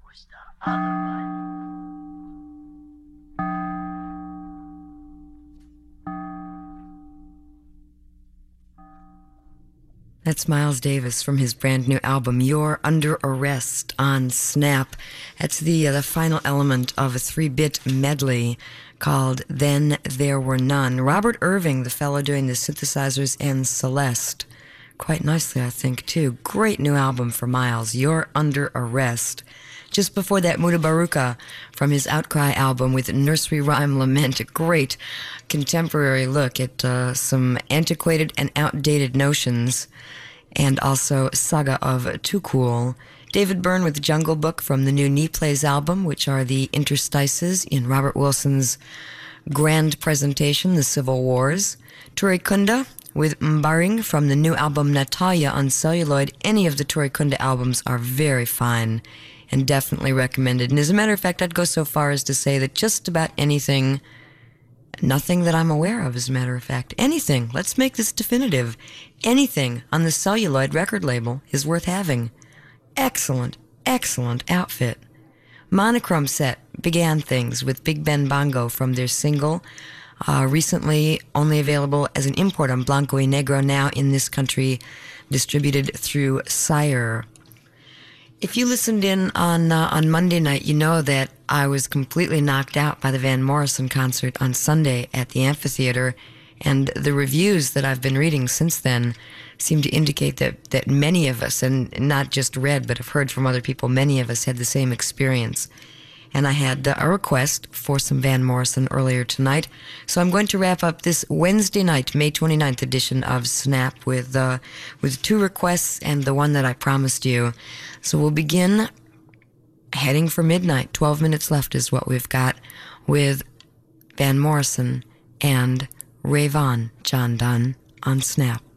That's Miles Davis from his brand new album, You're Under Arrest, on Snap. That's the final element of a 3-bit medley called Then There Were None. Robert Irving, the fellow doing the synthesizers, and Celeste. Quite nicely, I think, too. Great new album for Miles, You're Under Arrest. Just before that, Mutabaruka from his Outcry album with Nursery Rhyme Lament, a great contemporary look at some antiquated and outdated notions, and also Saga of Too Cool. David Byrne with Jungle Book from the new Knee Plays album, which are the interstices in Robert Wilson's grand presentation, The Civil Wars. Tori Kunda with Mbaring from the new album Natalia on Celluloid. Any of the Tori Kunda albums are very fine and definitely recommended. And as a matter of fact, I'd go so far as to say that just about anything, nothing that I'm aware of, as a matter of fact, anything, let's make this definitive, anything on the Celluloid record label is worth having. Excellent, excellent outfit. Monochrome Set began things with Big Ben Bongo from their single, recently only available as an import on Blanco y Negro, now in this country distributed through Sire. If you listened in on Monday night, you know that I was completely knocked out by the Van Morrison concert on Sunday at the amphitheater, and the reviews that I've been reading since then seem to indicate that many of us, and not just read but have heard from other people, many of us had the same experience. And I had a request for some Van Morrison earlier tonight, so I'm going to wrap up this Wednesday night, May 29th edition of Snap with 2 requests and the one that I promised you. So we'll begin heading for midnight. 12 minutes left is what we've got, with Van Morrison and Ray Vaughan, John Donne on Snap.